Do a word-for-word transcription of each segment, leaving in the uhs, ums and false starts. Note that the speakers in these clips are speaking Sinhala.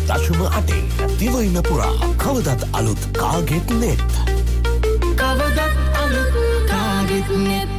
දශම අටේ දිවයින පුරා කවදත් අලුත් කාගෙත් නෙත්. කවදත් අලුත් කාගෙත් නෙත්.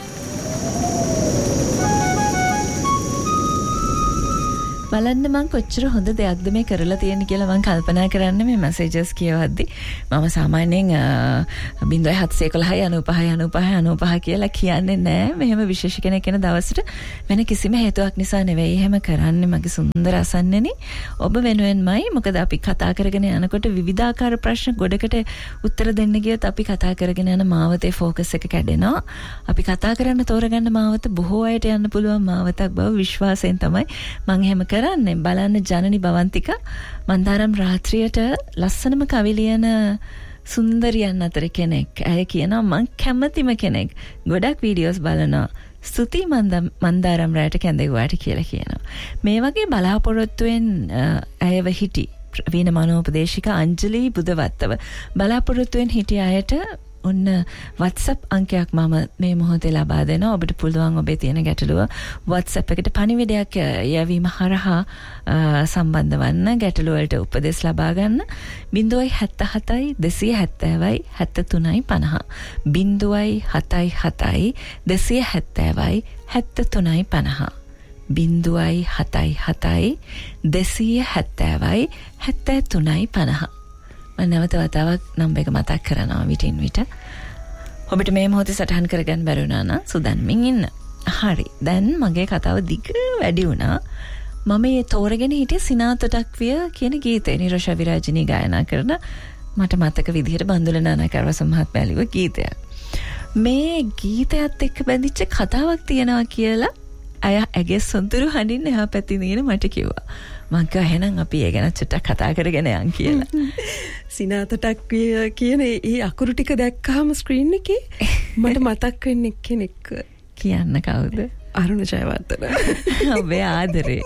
බලන්න මං කොච්චර හොඳ දෙයක්ද මේ කරලා තියෙන්නේ කියලා මං කල්පනා කරන්නේ මේ මැසේජස් කියවද්දි. මම සාමාන්‍යයෙන් ज़ीरो सात एक एक नौ पाँच नौ पाँच नौ पाँच කියලා කියන්නේ නෑ. මෙහෙම විශේෂ කෙනෙක් කෙන දවසට වෙන කිසිම හේතුවක් නිසා නෙවෙයි එහෙම කරන්නේ. මගේ සුන්දර අසන්නේනි ඔබ වෙනුවෙන්මයි. මොකද අපි කතා කරගෙන යනකොට විවිධාකාර ප්‍රශ්න ගොඩකට උත්තර දෙන්න ගියොත් අපි කතා කරගෙන යන මාවතේ ફોකස් එක කැඩෙනවා. අපි කතා කරන්න තෝරගන්න මාවත බොහෝ අයට යන්න පුළුවන් මාවතක් බව විශ්වාසයෙන් තමයි මං එහෙම කරන්නේ. බලන්න ජනනි භවන්තිකා මන්දාරම් රාත්‍රියට ලස්සනම කවි ලියන සුන්දරියන් අතර කෙනෙක්. ඇය කියනවා මං කැමතිම කෙනෙක්. ගොඩක් වීඩියෝස් බලනවා. ස්තුති මන්දාරම් රාට කැඳෙව්වාට කියලා කියනවා. මේ වගේ බලාපොරොත්තුවෙන් ඇයව හිටි වීන මනෝපදේශික අංජලි බුදවත්තව බලාපොරොත්තුවෙන් හිටිය අයට ඔන්න WhatsApp අංකයක් මම මේ මොහොතේ ලබා දෙනවා. ඔබට පුළුවන් ඔබේ තියෙන ගැටලුව WhatsApp එකට පණිවිඩයක් යැවීම හරහා සම්බන්ධ වන්න, ගැටලුව වලට උපදෙස් ලබා ගන්න. ज़ीरो सात सात दो सात ज़ीरो सात तीन पाँच ज़ीरो सात सात दो सात ज़ीरो सात तीन पाँच ज़ीरो सात सात दो सात ज़ीरो सात तीन पाँच මම නැවත වතාවක් නම්බර් එක මතක් කරනවා විටින් විට. ඔබට මේ මොහොතේ සටහන් කරගන්න බැරි වුණා නම් සුදන්මින් ඉන්න. හරි. දැන් මගේ කතාව දිග වැඩි වුණා. මම මේ තෝරගෙන හිටියේ සිනාතොටක් විය කියන ගීතය. නිරෝෂ විරාජිනී ගායනා කරන මට මතක විදිහට බන්දුල නානාකාරවස මහත්මයා ලියුව ගීතයක්. මේ ගීතයත් එක්ක බැඳිච්ච කතාවක් තියෙනවා කියලා අය ඇගේ සොඳුරු හඬින් එහා පැත්තේ ඉඳගෙන මට කිව්වා. මං කිව්වා එහෙනම් අපි ඒ ගැන චුට්ටක් කතා කරගෙන යන් කියලා. සිනාතටක් කියන ඒ අකුරු ටික දැක්කහම ස්ක්‍රීන් එකේ මට මතක් වෙන්නේ කෙනෙක්. කියන්න කවුද? අරුණ ජයවර්ධන. ඔබේ ආදරේ.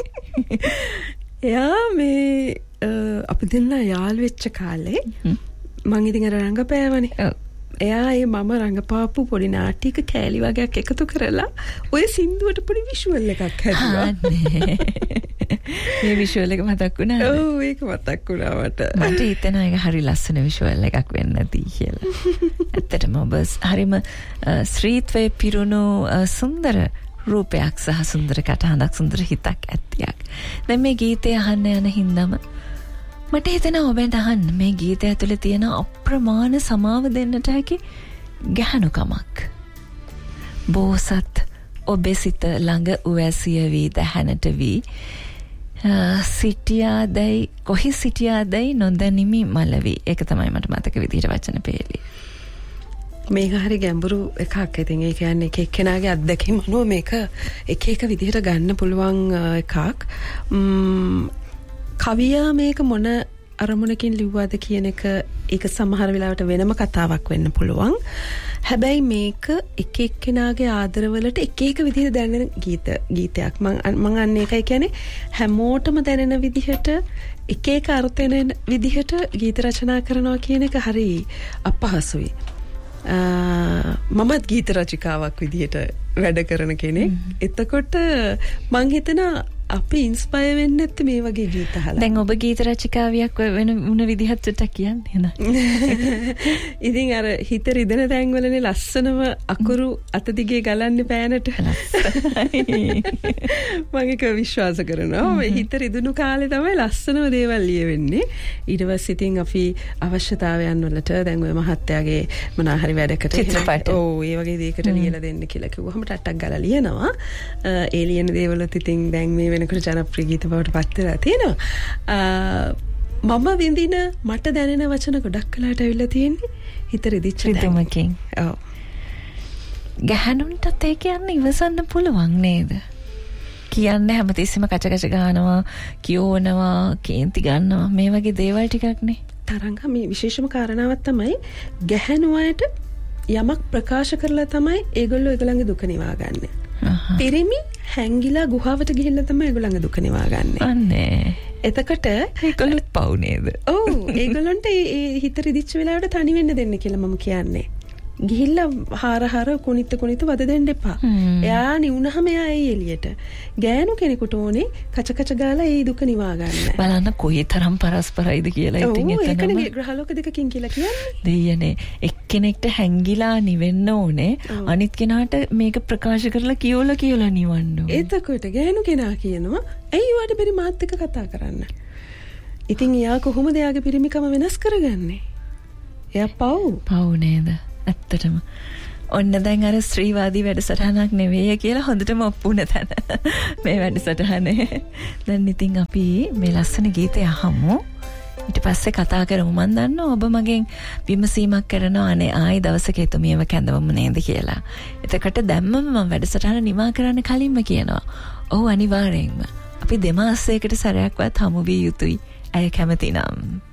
එයා මේ අපි දෙන්න යාළු වෙච්ච කාලේ මං ඉතින් අර රංගපෑවනේ. ඔව්. එයා ඒ මම රංගපාපු පොඩි නාටික කෑලි වගේක් එකතු කරලා ඔය සින්දුවට පොඩි විෂුවල් එකක් හැදුවා. මේ විෂුවල් එක මතක් වුණා. ඔව් ඒක මතක් වුණා මට. මට හිතෙනවා ඒක හරි ලස්සන විෂුවල් එකක් වෙන්න ඇති කියලා. ඇත්තටම ඔබ හරිම ශ්‍රීත්වයේ පිරුණු සුන්දර රූපයක් සහ සුන්දර කටහඬක් සුන්දර හිතක් ඇතියක්. දැන් මේ ගීතය අහන්න යන හින්දාම මට හිතෙනවා ඔබෙන් අහන්න මේ ගීතය ඇතුලේ තියෙන අප්‍රමාණ සමාව දෙන්නට හැකි ගැහණුකමක්. බෝසත් ඔබේ සිත ළඟ උවැසිය වී දහනට වී සිටියාදැයි කොහි සිටියාදැයි නොදැනිමි මලවි. ඒක තමයි මට මතක විදිහට වචන පෙළි. මේක හරි ගැඹුරු එකක්. ඉතින් ඒ කියන්නේ එක එක්කෙනාගේ අත්දැකීම් අනුව මේක එක එක විදිහට ගන්න පුළුවන් එකක්. කවියා මේක මොන අරමුණකින් ලිව්වාද කියන එක ඒක සමහර වෙලාවට වෙනම කතාවක් වෙන්න පුළුවන්. හැබැයි මේක එක එක්කෙනාගේ ආදරවලට එක එක විදිහට දැනෙන ගීත ගීතයක්. මම මම අන්නේ ඒකයි කියන්නේ හැමෝටම දැනෙන විදිහට එක එක අර්ථ වෙන විදිහට ගීත රචනා කරනවා කියන එක හරි අපහසුයි. මමත් ගීත රචිකාවක් විදිහට වැඩ කරන කෙනෙක්. එතකොට මං හිතනවා අපි ඉන්ස්පයර් වෙන්නේ නැත්තේ මේ වගේ ගීත අහලා. දැන් ඔබ ගීත රචිකාවියක් වෙන මොන විදිහට චුට්ටක් කියන්න එන. ඉතින් අර හිත රිදෙන තැන් වලනේ ලස්සනම අකුරු අත දිගේ ගලන්නේ පෑනට. මම ඒක විශ්වාස කරනවා. මේ හිත රිදුණු කාලේ තමයි ලස්සනම දේවල් ලියවෙන්නේ. ඊට පස්සේ ඉතින් අපි අවශ්‍යතාවයන් වලට දැන් ඔය මහත්තයාගේ මොනවා හරි වැඩකට චිත්‍රපට. ඔව් ඒ වගේ දෙයකට ලියලා දෙන්න කියලා කිව්වහම ටට්ටක් ගාලා ලියනවා. ඒ ලියන දේවලුත් ඉතින් දැන් මේ වෙනකොට ජනප්‍රිය ගීත බවට පත් වෙලා තියෙනවා. මම විඳින මට දැනෙන වචන ගොඩක් කලකට ඇවිල්ලා තියෙන්නේ හිත රිදිච්ච රිදමකින්. ඔව්. ගැහණුන්ටත් ඒ කියන්නේ ඉවසන්න පුළුවන් නේද? කියන්නේ හැමතිස්සෙම කච කච ගහනවා, කියෝනවා, කේන්ති ගන්නවා මේ වගේ දේවල් ටිකක් නේ. තරංග මේ විශේෂම කාරණාවක් තමයි ගැහණු අයට යමක් ප්‍රකාශ කරලා තමයි ඒගොල්ලෝ ඒගොල්ලන්ගේ දුක නිවාගන්නේ. පිරිමි හැංගිලා ගුහාවට ගිහිල්ලා තමයි ඒගොල්ලන්ගේ දුක නිවාගන්නේ. අනේ. එතකොට ඒගොල්ලොත් පව් නේද? ඔව් ඒගොල්ලන්ට ඒ හිත රිදිච්ච වෙලාවට තනි වෙන්න දෙන්න කියලා මම කියන්නේ. ගිහිල්ලා හාර හාර කුනිත කුනිත වද දෙන්න එපා. එයා නිවුනහම එයා එයි එළියට. ගෑනු කෙනෙකුට ඕනේ කච කච ගාලා ඒ දුක නිවා ගන්න. බලන්න කොයිතරම් පරස්පරයිද කියලා ඉතින් එතනම. ඒකනේ ග්‍රහලෝක දෙකකින් කියලා කියන්නේ. දෙයනේ එක්කෙනෙක්ට හැංගිලා නිවෙන්න ඕනේ. අනිත් කෙනාට මේක ප්‍රකාශ කරලා කියෝලා කියලා නිවන්න ඕනේ. එතකොට ගෑනු කෙනා කියනවා ඇයි ඔයාට බැරි මාත් එක්ක කතා කරන්න. ඉතින් එයා කොහොමද එයාගේ පිරිමිකම වෙනස් කරගන්නේ? එයා පව්. පව් නේද? ඇත්තටම ඔන්න දැන් අර ස්ත්‍රීවාදී වැඩසටහනක් නෙවෙයි කියලා හොඳටම ඔප්පුන තැන මේ වැඩසටහනේ. දැන් ඉතින් අපි මේ ලස්සන ගීතය අහමු. ඊට පස්සේ කතා කරමු. මම දන්නවා ඔබ මගෙන් විමසීමක් කරනවා අනේ ආයි දවසක එතුමියව කැඳවමු නේද කියලා. එතකොට දැම්මම මම වැඩසටහන නිමා කරන්න කලින්ම කියනවා. ඔව් අනිවාර්යෙන්ම. අපි දෙමාසයකට සැරයක්වත් හමු විය යුතුයි. ඇය කැමති නම්.